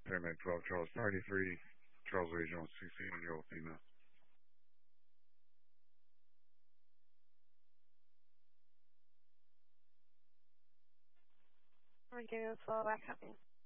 Paramedic 12, Charles Party 3, Charles Regional, 16-year-old female. We're going to follow back up.